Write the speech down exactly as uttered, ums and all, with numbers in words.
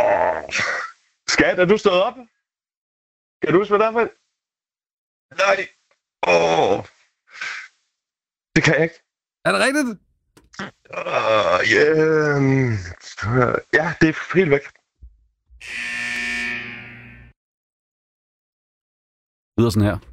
Skat, er du stået op? Kan du huske, hvad der er for? Nej. Åh. Det kan jeg ikke. Er det rigtigt? Uh, yeah. Ja, det er helt væk. Det lyder sådan her.